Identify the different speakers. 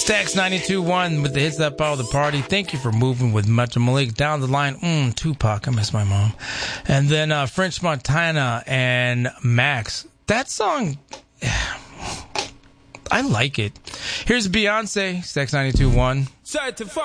Speaker 1: Stax 92.1 with the hits that follow the party. Thank you for moving with Metro Malik. Down the line, Tupac. I miss my mom. And then French Montana and Max. That song, I like it. Here's Beyonce, Stax 92.1.
Speaker 2: Certified.